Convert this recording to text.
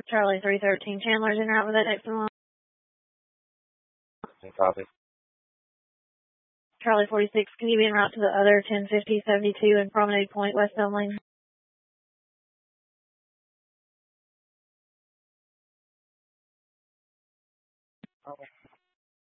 Charlie 313 Chandler's en route with that next one. Copy. Charlie 46, can you be en route to the other 1050-72 in Promenade Point, West Elm Lane? Okay.